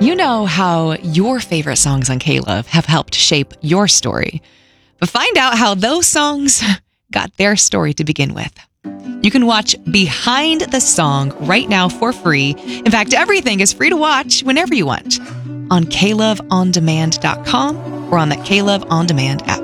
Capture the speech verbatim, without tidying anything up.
You know how your favorite songs on K-Love have helped shape your story. But find out how those songs got their story to begin with. You can watch Behind the Song right now for free. In fact, everything is free to watch whenever you want on K Love On Demand dot com or on that K Love On Demand app.